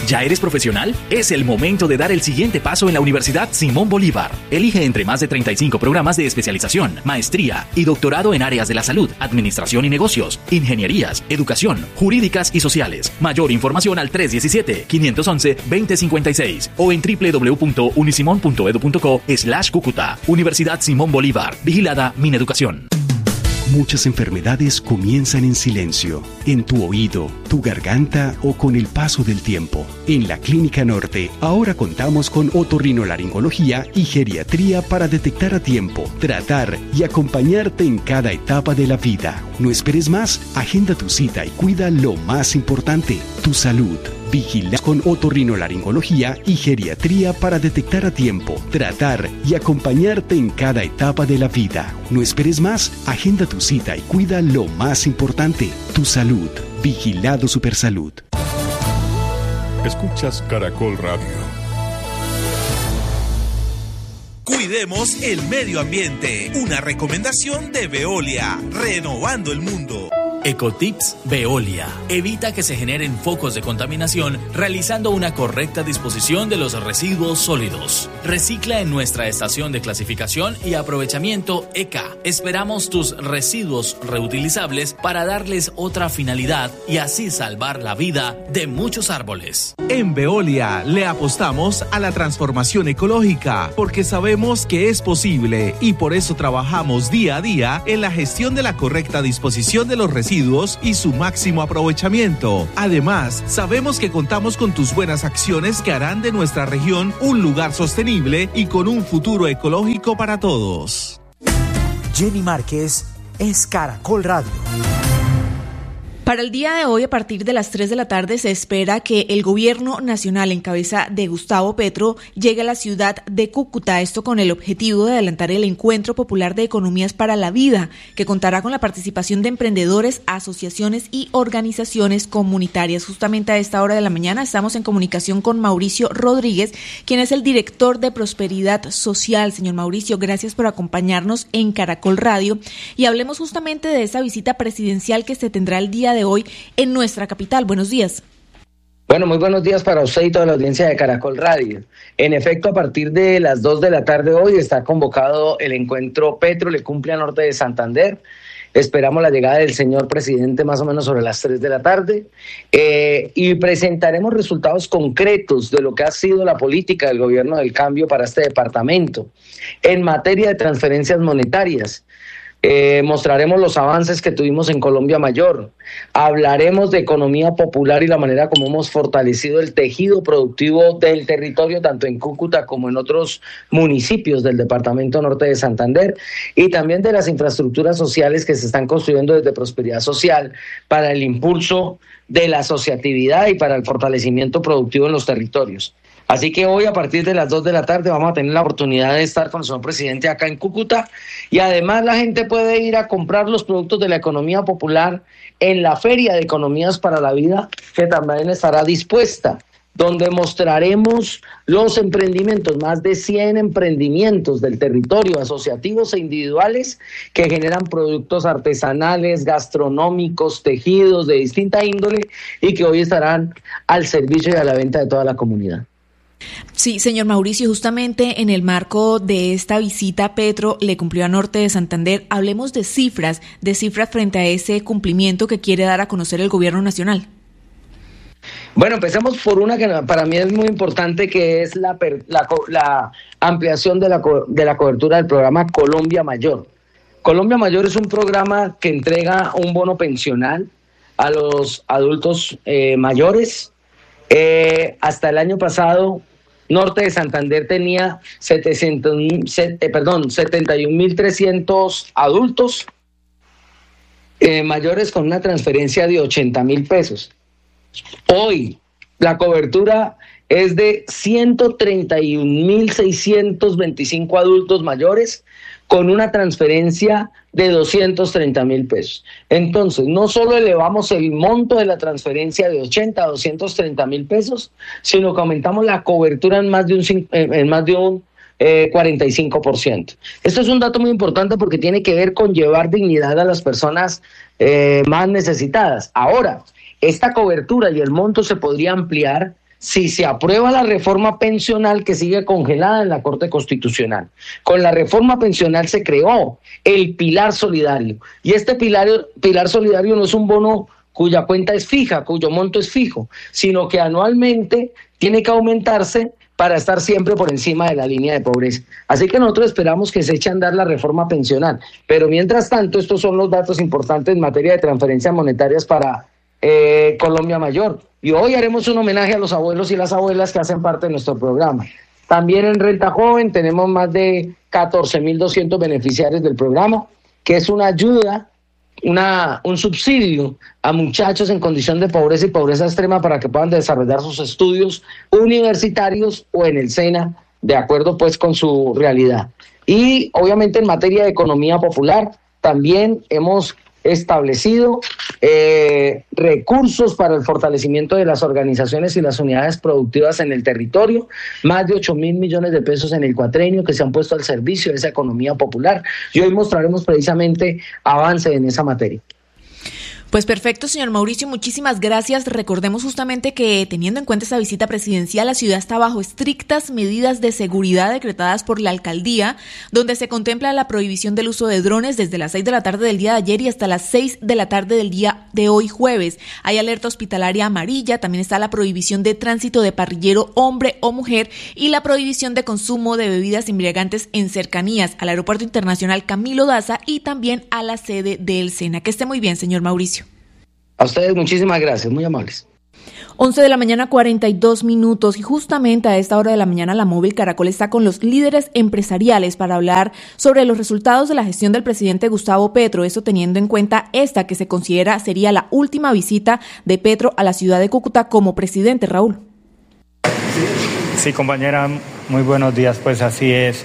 ¿Ya eres profesional? Es el momento de dar el siguiente paso en la Universidad Simón Bolívar. Elige entre más de 35 programas de especialización, maestría y doctorado en áreas de la salud, administración y negocios, ingenierías, educación, jurídicas y sociales. Mayor información al 317-511-2056 o en www.unisimon.edu.co/Cúcuta. Universidad Simón Bolívar. Vigilada Mineducación. Muchas enfermedades comienzan en silencio, en tu oído, tu garganta o con el paso del tiempo. En la Clínica Norte, ahora contamos con otorrinolaringología y geriatría para detectar a tiempo, tratar y acompañarte en cada etapa de la vida. No esperes más, agenda tu cita y cuida lo más importante, tu salud. Vigila con otorrinolaringología y geriatría para detectar a tiempo, tratar y acompañarte en cada etapa de la vida. No esperes más, agenda tu cita y cuida lo más importante, tu salud. Vigilado Supersalud. Escuchas Caracol Radio. Cuidemos el medio ambiente. Una recomendación de Veolia, renovando el mundo. Ecotips Veolia. Evita que se generen focos de contaminación realizando una correcta disposición de los residuos sólidos. Recicla en nuestra estación de clasificación y aprovechamiento ECA. Esperamos tus residuos reutilizables para darles otra finalidad y así salvar la vida de muchos árboles. En Veolia le apostamos a la transformación ecológica porque sabemos que es posible y por eso trabajamos día a día en la gestión de la correcta disposición de los residuos y su máximo aprovechamiento. Además, sabemos que contamos con tus buenas acciones que harán de nuestra región un lugar sostenible y con un futuro ecológico para todos. Jenny Márquez es Caracol Radio. Para el día de hoy, a partir de las 3 de la tarde, se espera que el gobierno nacional en cabeza de Gustavo Petro llegue a la ciudad de Cúcuta, esto con el objetivo de adelantar el Encuentro Popular de Economías para la Vida, que contará con la participación de emprendedores, asociaciones y organizaciones comunitarias. Justamente a esta hora de la mañana estamos en comunicación con Mauricio Rodríguez, quien es el director de Prosperidad Social. Señor Mauricio, gracias por acompañarnos en Caracol Radio y hablemos justamente de esa visita presidencial que se tendrá el día de hoy en nuestra capital. Buenos días. Bueno, muy buenos días para usted y toda la audiencia de Caracol Radio. En efecto, a partir de las 2 de la tarde hoy está convocado el encuentro Petro le cumple a Norte de Santander. Esperamos la llegada del señor presidente más o menos sobre las 3 de la tarde y presentaremos resultados concretos de lo que ha sido la política del gobierno del cambio para este departamento. En materia de transferencias monetarias, mostraremos los avances que tuvimos en Colombia Mayor, hablaremos de economía popular y la manera como hemos fortalecido el tejido productivo del territorio, tanto en Cúcuta como en otros municipios del departamento norte de Santander, y también de las infraestructuras sociales que se están construyendo desde Prosperidad Social para el impulso de la asociatividad y para el fortalecimiento productivo en los territorios. Así que hoy a partir de las 2 de la tarde vamos a tener la oportunidad de estar con el señor presidente acá en Cúcuta y además la gente puede ir a comprar los productos de la economía popular en la Feria de Economías para la Vida, que también estará dispuesta, donde mostraremos los emprendimientos, más de 100 emprendimientos del territorio, asociativos e individuales, que generan productos artesanales, gastronómicos, tejidos de distinta índole y que hoy estarán al servicio y a la venta de toda la comunidad. Sí, señor Mauricio, justamente en el marco de esta visita, Petro le cumplió a Norte de Santander. Hablemos de cifras frente a ese cumplimiento que quiere dar a conocer el gobierno nacional. Bueno, empecemos por una que para mí es muy importante, que es la ampliación de la cobertura del programa Colombia Mayor. Colombia Mayor es un programa que entrega un bono pensional a los adultos mayores. Hasta el año pasado, Norte de Santander tenía 71.300 adultos mayores con una transferencia de 80.000 pesos. Hoy la cobertura es de 131.625 adultos mayores con una transferencia de 230.000 pesos. Entonces, no solo elevamos el monto de la transferencia de 80 a 230.000 pesos, sino que aumentamos la cobertura en más de un 45%. Esto es un dato muy importante porque tiene que ver con llevar dignidad a las personas más necesitadas. Ahora, esta cobertura y el monto se podría ampliar si se aprueba la reforma pensional que sigue congelada en la Corte Constitucional. Con la reforma pensional se creó el pilar solidario, y este pilar solidario no es un bono cuya cuenta es fija, cuyo monto es fijo, sino que anualmente tiene que aumentarse para estar siempre por encima de la línea de pobreza. Así que nosotros esperamos que se eche a andar la reforma pensional, pero mientras tanto estos son los datos importantes en materia de transferencias monetarias para Colombia Mayor. Y hoy haremos un homenaje a los abuelos y las abuelas que hacen parte de nuestro programa. También en Renta Joven tenemos más de 14.200 beneficiarios del programa, que es una ayuda, un subsidio a muchachos en condición de pobreza y pobreza extrema para que puedan desarrollar sus estudios universitarios o en el SENA, de acuerdo pues con su realidad. Y obviamente en materia de economía popular también hemos establecido recursos para el fortalecimiento de las organizaciones y las unidades productivas en el territorio, más de 8.000 millones de pesos en el cuatrenio que se han puesto al servicio de esa economía popular, y hoy mostraremos precisamente avance en esa materia. Pues perfecto, señor Mauricio, muchísimas gracias. Recordemos justamente que, teniendo en cuenta esta visita presidencial, la ciudad está bajo estrictas medidas de seguridad decretadas por la alcaldía, donde se contempla la prohibición del uso de drones desde las 6 de la tarde del día de ayer y hasta las 6 de la tarde del día de hoy jueves. Hay alerta hospitalaria amarilla, también está la prohibición de tránsito de parrillero hombre o mujer y la prohibición de consumo de bebidas embriagantes en cercanías al Aeropuerto Internacional Camilo Daza y también a la sede del SENA. Que esté muy bien, señor Mauricio. A ustedes muchísimas gracias, muy amables. 11 de la mañana, 42 minutos, y justamente a esta hora de la mañana la Móvil Caracol está con los líderes empresariales para hablar sobre los resultados de la gestión del presidente Gustavo Petro, eso teniendo en cuenta esta que se considera sería la última visita de Petro a la ciudad de Cúcuta como presidente. Raúl. Sí, compañera, muy buenos días, pues así es.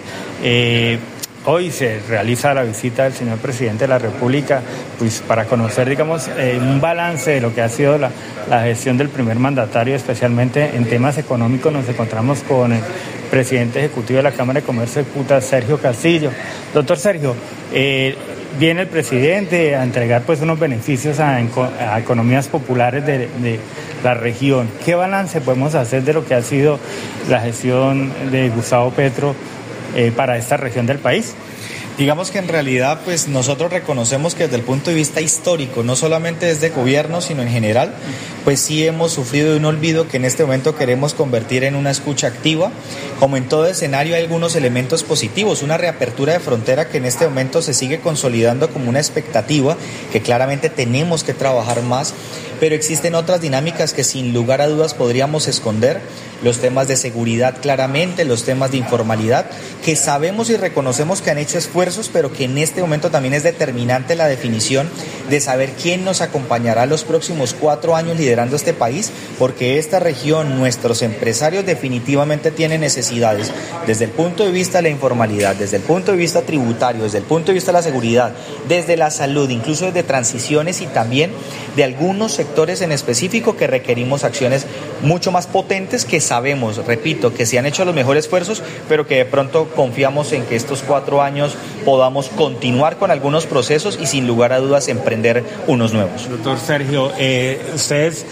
Hoy se realiza la visita del señor presidente de la República, pues para conocer, digamos, un balance de lo que ha sido la gestión del primer mandatario, especialmente en temas económicos. Nos encontramos con el presidente ejecutivo de la Cámara de Comercio de Cúcuta, Sergio Castillo. Doctor Sergio, viene el presidente a entregar pues unos beneficios a economías populares de la región. ¿Qué balance podemos hacer de lo que ha sido la gestión de Gustavo Petro para esta región del país? Digamos que en realidad pues nosotros reconocemos que desde el punto de vista histórico, no solamente desde gobierno sino en general, pues sí hemos sufrido de un olvido que en este momento queremos convertir en una escucha activa. Como en todo escenario hay algunos elementos positivos, una reapertura de frontera que en este momento se sigue consolidando como una expectativa que claramente tenemos que trabajar más, pero existen otras dinámicas que sin lugar a dudas podríamos esconder, los temas de seguridad claramente, los temas de informalidad, que sabemos y reconocemos que han hecho esfuerzos, pero que en este momento también es determinante la definición de saber quién nos acompañará los próximos 4 años liderando este país, porque esta región, nuestros empresarios definitivamente tienen necesidades desde el punto de vista de la informalidad, desde el punto de vista tributario, desde el punto de vista de la seguridad, desde la salud, incluso desde transiciones y también de algunos sectores en específico que requerimos acciones mucho más potentes que sabemos, repito, que se han hecho los mejores esfuerzos, pero que de pronto confiamos en que estos 4 años podamos continuar con algunos procesos y sin lugar a dudas emprender unos nuevos. Doctor Sergio, ustedes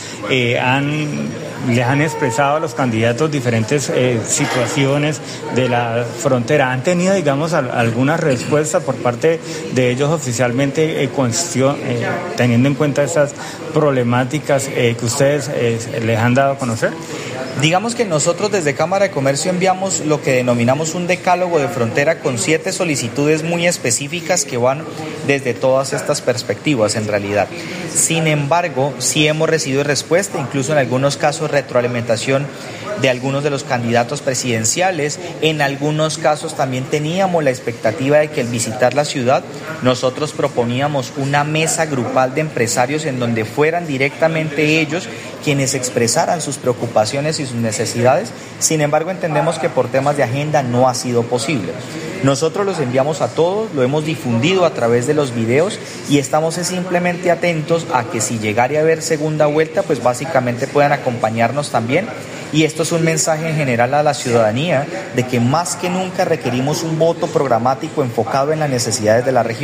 les han expresado a los candidatos diferentes situaciones de la frontera. ¿Han tenido, digamos, alguna respuesta por parte de ellos oficialmente teniendo en cuenta esas problemáticas que ustedes les han dado a conocer? Digamos que nosotros desde Cámara de Comercio enviamos lo que denominamos un decálogo de frontera con 7 solicitudes muy específicas que van desde todas estas perspectivas en realidad. Sin embargo, sí hemos recibido respuesta, incluso en algunos casos retroalimentación de algunos de los candidatos presidenciales. En algunos casos también teníamos la expectativa de que al visitar la ciudad nosotros proponíamos una mesa grupal de empresarios en donde fueran directamente ellos quienes expresaran sus preocupaciones y sus necesidades. Sin embargo, entendemos que por temas de agenda no ha sido posible. Nosotros los enviamos a todos, lo hemos difundido a través de los videos y estamos simplemente atentos a que si llegara a haber segunda vuelta, pues básicamente puedan acompañarnos también. Y esto es un mensaje en general a la ciudadanía de que más que nunca requerimos un voto programático enfocado en las necesidades de la región.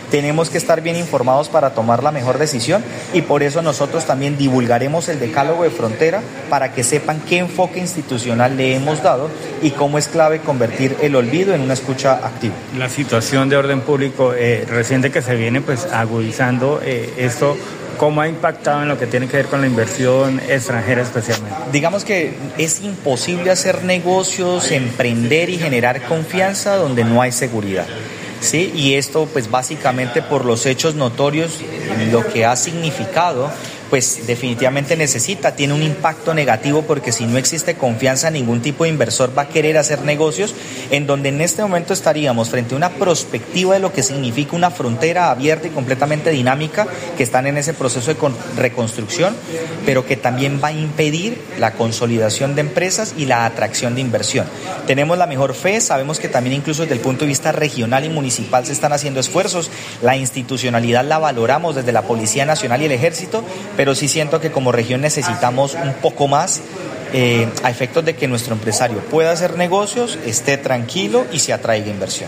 tenemos que estar bien informados para tomar la mejor decisión, y por eso nosotros también divulgaremos el decálogo de frontera para que sepan qué enfoque institucional le hemos dado y cómo es clave convertir el olvido en una escucha activa. La situación de orden público reciente que se viene pues agudizando, esto, ¿cómo ha impactado en lo que tiene que ver con la inversión extranjera especialmente? Digamos que es imposible hacer negocios, emprender y generar confianza donde no hay seguridad. Sí, y esto pues básicamente por los hechos notorios, lo que ha significado, pues definitivamente tiene un impacto negativo, porque si no existe confianza, ningún tipo de inversor va a querer hacer negocios, en donde en este momento estaríamos frente a una perspectiva de lo que significa una frontera abierta y completamente dinámica, que están en ese proceso de reconstrucción, pero que también va a impedir la consolidación de empresas y la atracción de inversión. Tenemos la mejor fe, sabemos que también incluso desde el punto de vista regional y municipal se están haciendo esfuerzos, la institucionalidad la valoramos desde la Policía Nacional y el Ejército, pero sí siento que como región necesitamos un poco más a efectos de que nuestro empresario pueda hacer negocios, esté tranquilo y se atraiga inversión.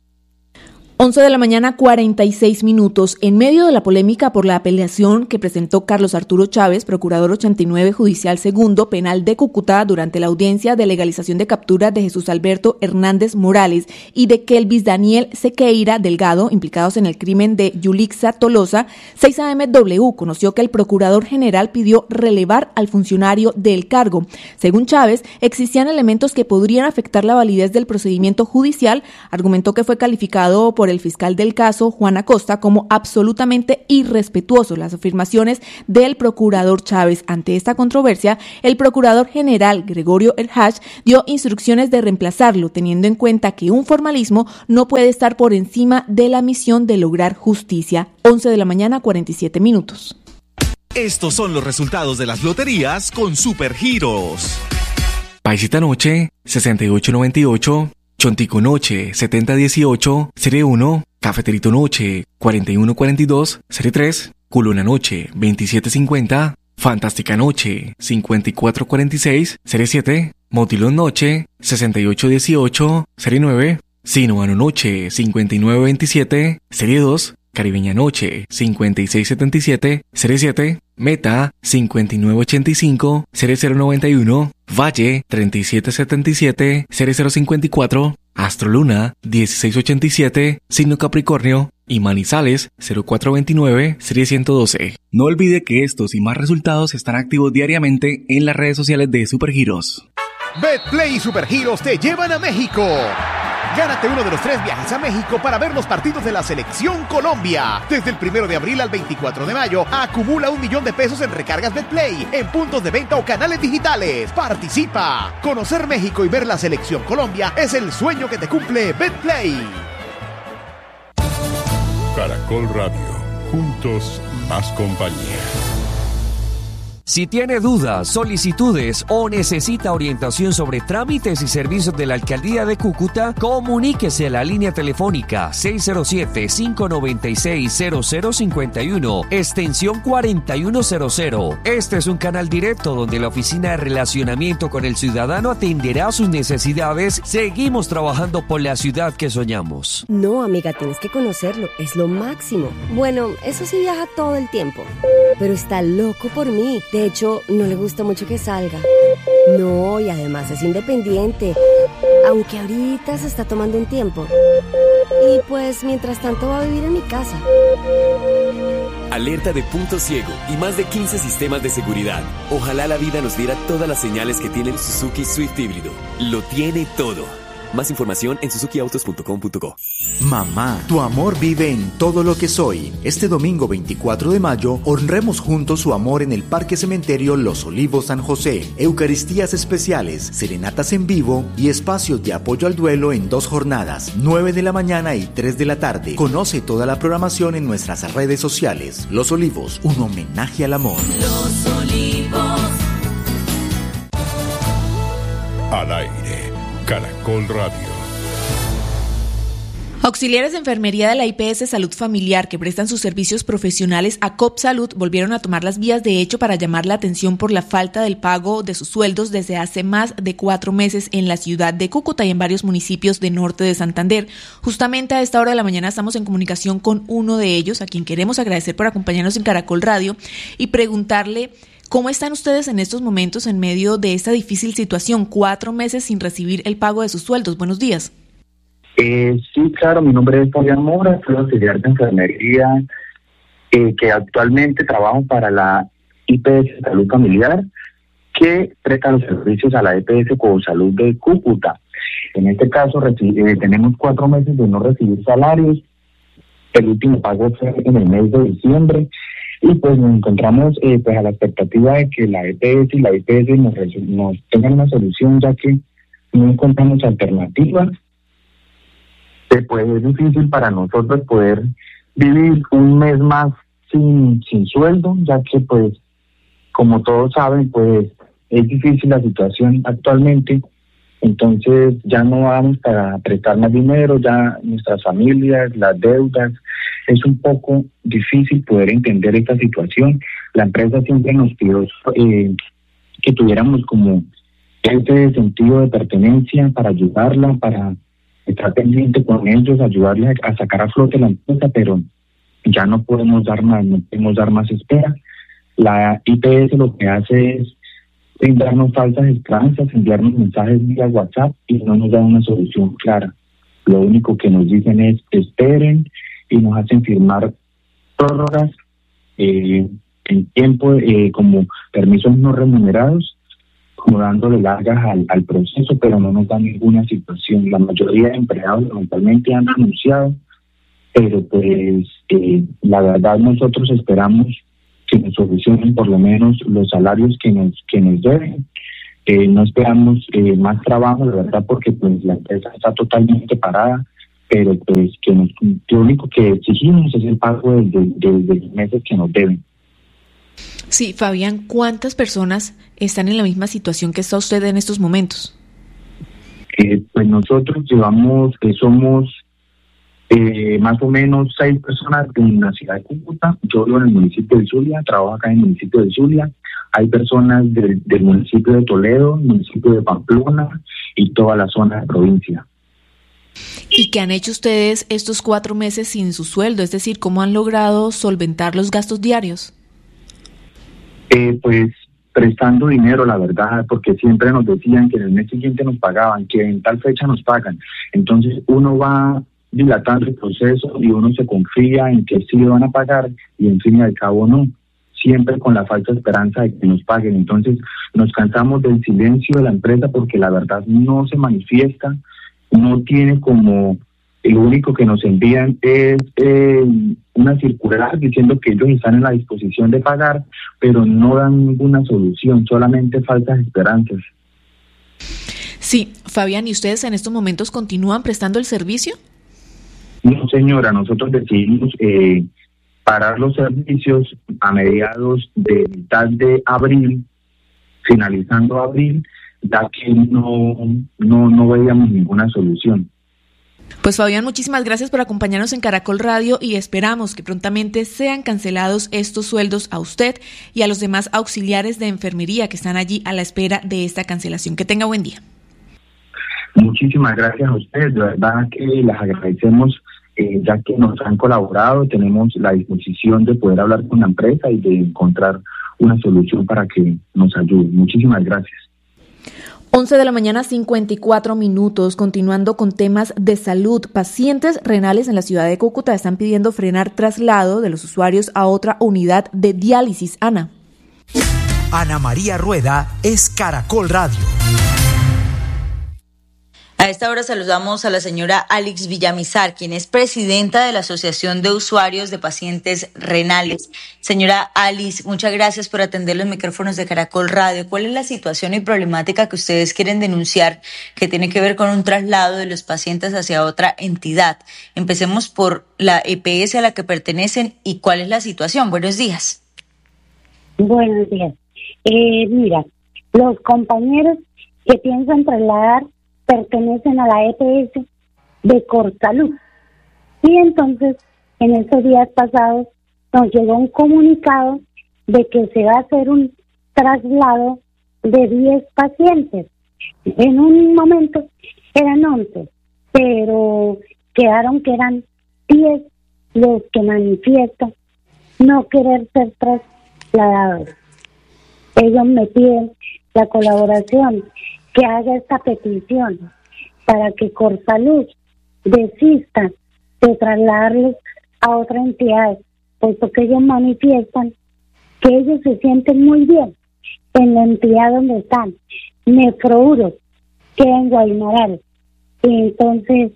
11 de la mañana, 46 minutos. En medio de la polémica por la apelación que presentó Carlos Arturo Chávez, procurador 89 judicial segundo penal de Cúcuta, durante la audiencia de legalización de captura de Jesús Alberto Hernández Morales y de Kelvis Daniel Sequeira Delgado, implicados en el crimen de Yulixa Tolosa, 6AMW conoció que el procurador general pidió relevar al funcionario del cargo. Según Chávez, existían elementos que podrían afectar la validez del procedimiento judicial. Argumentó que fue calificado por el fiscal del caso, Juan Acosta, como absolutamente irrespetuoso las afirmaciones del procurador Chávez. Ante esta controversia, el procurador general Gregorio Erhach dio instrucciones de reemplazarlo, teniendo en cuenta que un formalismo no puede estar por encima de la misión de lograr justicia. 11 de la mañana, 47 minutos. Estos son los resultados de las loterías con Supergiros. Paisita Noche, 6898. Chontico Noche, 7018, Serie 1, Cafeterito Noche, 4142, Serie 3, Culona Noche, 2750, Fantástica Noche, 5446, Serie 7, Motilón Noche, 6818, Serie 9, Sinuano Noche, 5927, Serie 2, Caribeña Noche, 5677, Serie 7, Meta, 5985, Serie 091, Valle, 3777, Serie 054, Astroluna, 1687, Signo Capricornio y Manizales, 0429, Serie 112. No olvide que estos y más resultados están activos diariamente en las redes sociales de Supergiros. Betplay y Supergiros te llevan a México. Gánate uno de los 3 viajes a México para ver los partidos de la Selección Colombia. Desde el 1 de abril al 24 de mayo, acumula $1,000,000 en recargas Betplay, en puntos de venta o canales digitales. ¡Participa! Conocer México y ver la Selección Colombia es el sueño que te cumple Betplay. Caracol Radio. Juntos, más compañía. Si tiene dudas, solicitudes o necesita orientación sobre trámites y servicios de la Alcaldía de Cúcuta, comuníquese a la línea telefónica 607-596-0051, extensión 4100. Este es un canal directo donde la Oficina de Relacionamiento con el Ciudadano atenderá sus necesidades. Seguimos trabajando por la ciudad que soñamos. No, amiga, tienes que conocerlo, es lo máximo. Bueno, eso sí, viaja todo el tiempo, pero está loco por mí. De hecho, no le gusta mucho que salga. No, y además es independiente, aunque ahorita se está tomando un tiempo. Y pues, mientras tanto va a vivir en mi casa. Alerta de punto ciego y más de 15 sistemas de seguridad. Ojalá la vida nos diera todas las señales que tiene el Suzuki Swift híbrido. Lo tiene todo. Más información en suzukiautos.com.co. Mamá, tu amor vive en todo lo que soy. Este domingo 24 de mayo, honremos juntos su amor en el Parque Cementerio Los Olivos San José. Eucaristías especiales, serenatas en vivo y espacios de apoyo al duelo en 2 jornadas, 9 de la mañana y 3 de la tarde. Conoce toda la programación en nuestras redes sociales. Los Olivos, un homenaje al amor. Los Olivos. Al aire. Caracol Radio. Auxiliares de enfermería de la IPS Salud Familiar que prestan sus servicios profesionales a COP Salud volvieron a tomar las vías de hecho para llamar la atención por la falta del pago de sus sueldos desde hace más de 4 meses en la ciudad de Cúcuta y en varios municipios de norte de Santander. Justamente a esta hora de la mañana estamos en comunicación con uno de ellos, a quien queremos agradecer por acompañarnos en Caracol Radio y preguntarle ¿cómo están ustedes en estos momentos en medio de esta difícil situación? 4 meses sin recibir el pago de sus sueldos. Buenos días. Sí, claro, mi nombre es Fabián Mora, soy auxiliar de enfermería que actualmente trabajo para la IPS Salud Familiar que presta los servicios a la EPS Cosalud de Cúcuta. En este caso tenemos 4 meses de no recibir salarios, el último pago fue en el mes de diciembre y pues nos encontramos pues a la expectativa de que la EPS y la IPS nos tengan una solución, ya que no encontramos alternativas. Pues es difícil para nosotros poder vivir un mes más sin sueldo, ya que pues como todos saben pues es difícil la situación actualmente, entonces ya no vamos para prestar más dinero, ya nuestras familias, las deudas, es un poco difícil poder entender esta situación. La empresa siempre nos pidió que tuviéramos como ese sentido de pertenencia para ayudarla, para estar pendiente con ellos, ayudarles a sacar a flote la empresa, pero ya no podemos dar más espera. La IPS lo que hace es brindarnos falsas esperanzas, enviarnos mensajes vía WhatsApp y no nos dan una solución clara. Lo único que nos dicen es esperen y nos hacen firmar prórrogas en tiempo como permisos no remunerados, como dándole largas al proceso, pero no nos dan ninguna situación. La mayoría de empleados eventualmente han anunciado, pero pues la verdad nosotros esperamos que nos solucionen por lo menos los salarios que nos deben. No esperamos más trabajo, la verdad, porque pues la empresa está totalmente parada, pero pues lo único que exigimos es el pago de los meses que nos deben. Sí, Fabián, ¿cuántas personas están en la misma situación que está usted en estos momentos? Pues nosotros somos más o menos 6 personas en la ciudad de Cúcuta. Yo vivo en el municipio de Zulia, trabajo acá en el municipio de Zulia. Hay personas del municipio de Toledo, municipio de Pamplona y toda la zona de provincia. ¿Y qué han hecho ustedes estos 4 meses sin su sueldo? Es decir, ¿cómo han logrado solventar los gastos diarios? Pues prestando dinero, la verdad, porque siempre nos decían que en el mes siguiente nos pagaban, que en tal fecha nos pagan. Entonces uno va dilatando el proceso y uno se confía en que sí le van a pagar y en fin y al cabo no, siempre con la falsa esperanza de que nos paguen. Entonces nos cansamos del silencio de la empresa porque la verdad no se manifiesta, no tiene como... Lo único que nos envían es una circular diciendo que ellos están en la disposición de pagar, pero no dan ninguna solución, solamente falsas esperanzas. Sí, Fabián, ¿y ustedes en estos momentos continúan prestando el servicio? No, señora, nosotros decidimos parar los servicios a mediados de mitad de abril, finalizando abril, ya que no veíamos ninguna solución. Pues Fabián, muchísimas gracias por acompañarnos en Caracol Radio y esperamos que prontamente sean cancelados estos sueldos a usted y a los demás auxiliares de enfermería que están allí a la espera de esta cancelación. Que tenga buen día. Muchísimas gracias a ustedes, de verdad que les agradecemos ya que nos han colaborado, tenemos la disposición de poder hablar con la empresa y de encontrar una solución para que nos ayude. Muchísimas gracias. 11 de la mañana, 54 minutos. Continuando con temas de salud, pacientes renales en la ciudad de Cúcuta están pidiendo frenar traslado de los usuarios a otra unidad de diálisis. Ana María Rueda es Caracol Radio. A esta hora saludamos a la señora Alix Villamizar, quien es presidenta de la Asociación de Usuarios de Pacientes Renales. Señora Alix, muchas gracias por atender los micrófonos de Caracol Radio. ¿Cuál es la situación y problemática que ustedes quieren denunciar que tiene que ver con un traslado de los pacientes hacia otra entidad? Empecemos por la EPS a la que pertenecen y cuál es la situación. Buenos días. Buenos días. Mira, los compañeros que piensan trasladar pertenecen a la EPS de Corsalud. Y entonces, en estos días pasados, nos llegó un comunicado de que se va a hacer un traslado de 10 pacientes. En un momento eran 11, pero quedaron que eran 10 los que manifiestan no querer ser trasladados. Ellos me piden la colaboración, que haga esta petición para que Corsalud desista de trasladarlos a otra entidad, puesto que ellos manifiestan que ellos se sienten muy bien en la entidad donde están, Nefrouro, que en Guaymaral. Y entonces,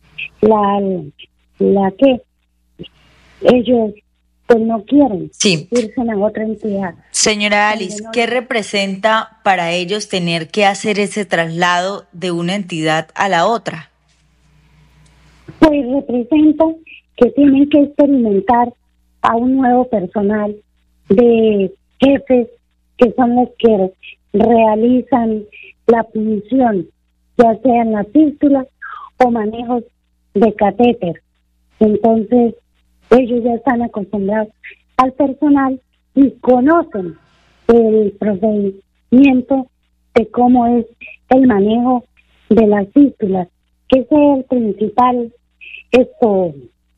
la que ellos pues no quieren irse a otra entidad. Señora Alice, ¿qué representa para ellos tener que hacer ese traslado de una entidad a la otra? Pues representa que tienen que experimentar a un nuevo personal de jefes que son los que realizan la punción, ya sea en la fístula o manejos de catéter. Entonces, ellos ya están acostumbrados al personal y conocen el procedimiento de cómo es el manejo de las fístulas, que ese es el principal, esto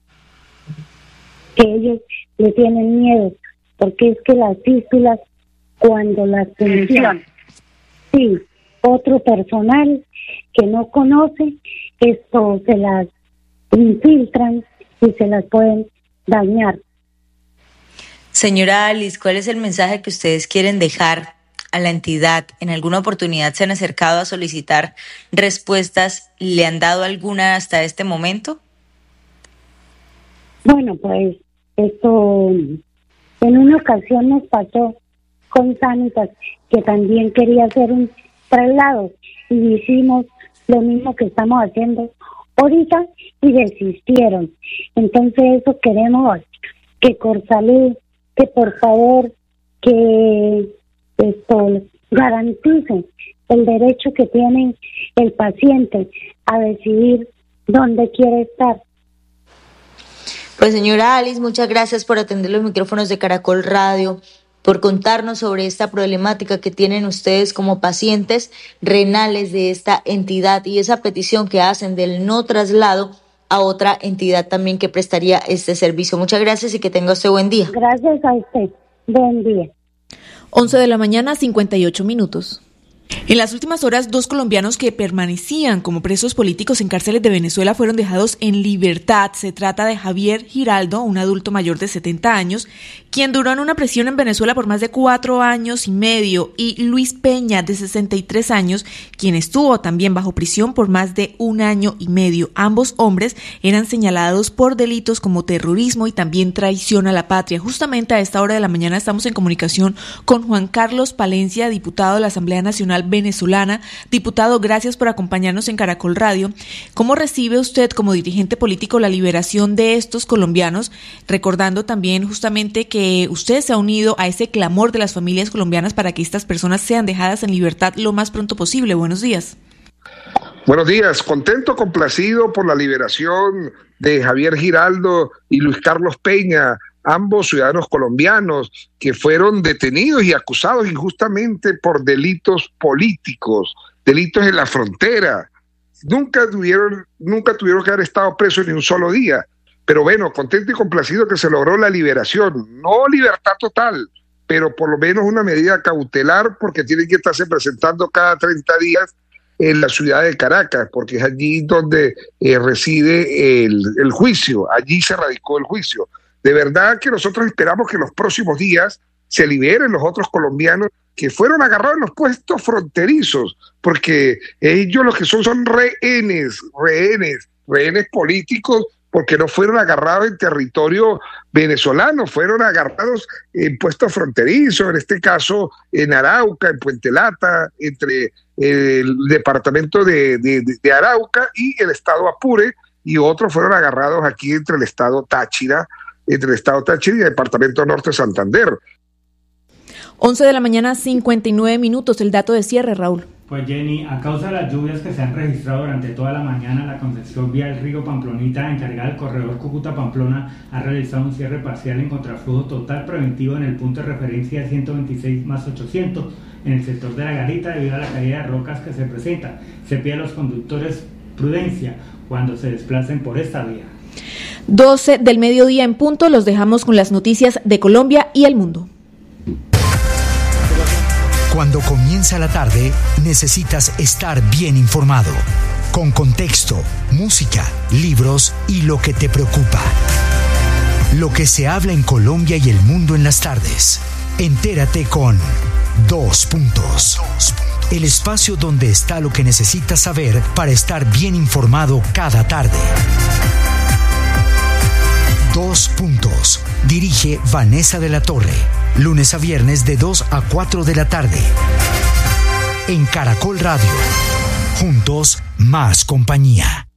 que ellos le tienen miedo, porque es que las fístulas, cuando las funcionan, sí, otro personal que no conoce, esto se las infiltran y se las pueden dañar. Señora Alice, ¿cuál es el mensaje que ustedes quieren dejar a la entidad? ¿En alguna oportunidad se han acercado a solicitar respuestas? ¿Le han dado alguna hasta este momento? Bueno, pues esto en una ocasión nos pasó con Sanitas, que también quería hacer un traslado, y hicimos lo mismo que estamos haciendo ahorita y desistieron. Entonces eso queremos que Corsalud, que por favor que esto garantice el derecho que tiene el paciente a decidir dónde quiere estar. Pues señora Alice, muchas gracias por atender los micrófonos de Caracol Radio, por contarnos sobre esta problemática que tienen ustedes como pacientes renales de esta entidad y esa petición que hacen del no traslado a otra entidad también que prestaría este servicio. Muchas gracias y que tenga usted buen día. Gracias a usted. Buen día. 11 de la mañana, 58 minutos. En las últimas horas, 2 colombianos que permanecían como presos políticos en cárceles de Venezuela fueron dejados en libertad. Se trata de Javier Giraldo, un adulto mayor de 70 años, quien duró en una prisión en Venezuela por más de 4 años y medio, y Luis Peña, de 63 años, quien estuvo también bajo prisión por más de 1 año y medio. Ambos hombres eran señalados por delitos como terrorismo y también traición a la patria. Justamente a esta hora de la mañana estamos en comunicación con Juan Carlos Palencia, diputado de la Asamblea Nacional Venezolana. Diputado, gracias por acompañarnos en Caracol Radio. ¿Cómo recibe usted como dirigente político la liberación de estos colombianos? Recordando también justamente que usted se ha unido a ese clamor de las familias colombianas para que estas personas sean dejadas en libertad lo más pronto posible. Buenos días. Buenos días, contento, complacido por la liberación de Javier Giraldo y Luis Carlos Peña, ambos ciudadanos colombianos que fueron detenidos y acusados injustamente por delitos políticos, delitos en la frontera. Nunca tuvieron que haber estado presos ni un solo día. Pero bueno, contento y complacido que se logró la liberación. No libertad total, pero por lo menos una medida cautelar, porque tienen que estarse presentando cada 30 días en la ciudad de Caracas, porque es allí donde reside el juicio, allí se radicó el juicio. De verdad que nosotros esperamos que en los próximos días se liberen los otros colombianos que fueron agarrados en los puestos fronterizos, porque ellos lo que son rehenes políticos, porque no fueron agarrados en territorio venezolano, fueron agarrados en puestos fronterizos, en este caso en Arauca, en Puente Lata, entre el departamento de Arauca y el estado Apure, y otros fueron agarrados aquí entre el estado Táchira y el departamento norte de Santander. 11 de la mañana, 59 minutos, el dato de cierre, Raúl. Pues Jenny, a causa de las lluvias que se han registrado durante toda la mañana, la concesión vial Río Pamplonita, encargada del corredor Cúcuta-Pamplona, ha realizado un cierre parcial en contraflujo total preventivo en el punto de referencia 126+800 en el sector de la Garita debido a la caída de rocas que se presenta. Se pide a los conductores prudencia cuando se desplacen por esta vía. 12 del mediodía en punto, los dejamos con las noticias de Colombia y el mundo. Cuando comienza la tarde, necesitas estar bien informado, con contexto, música, libros y lo que te preocupa. Lo que se habla en Colombia y el mundo en las tardes. Entérate con 2 Puntos. El espacio donde está lo que necesitas saber para estar bien informado cada tarde. 2 Puntos. Dirige Vanessa de la Torre. Lunes a viernes de 2 a 4 de la tarde. En Caracol Radio. Juntos, más compañía.